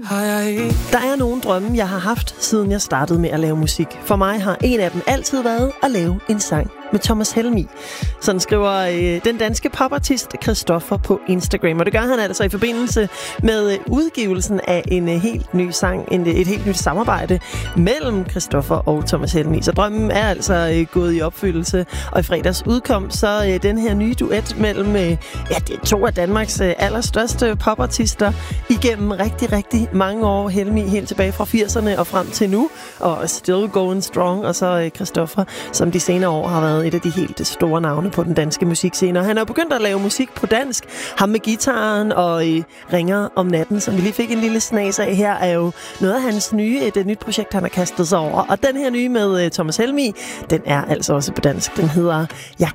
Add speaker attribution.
Speaker 1: Der er nogle drømme, jeg har haft, siden jeg startede med at lave musik. For mig har en af dem altid været at lave en sang med Thomas Helmig. Sådan skriver den danske popartist Christoffer på Instagram. Og det gør han altså i forbindelse med udgivelsen af en helt ny sang, et helt nyt samarbejde mellem Christoffer og Thomas Helmig. Så drømmen er altså gået i opfyldelse. Og i fredags udkom så den her nye duet mellem det er to af Danmarks allerstørste popartister igennem rigtig, rigtig mange år. Helmig helt tilbage fra 80'erne og frem til nu. Og still going strong. Og så Christoffer, som de senere år har været et af de helt store navne på den danske musikscene. Og han er begyndt at lave musik på dansk. Ham med gitaren og ringer om natten, som vi lige fik en lille snas af her, er jo noget af hans et nyt projekt, han har kastet sig over. Og den her nye med Thomas Helmig, den er altså også på dansk. Den hedder Jeg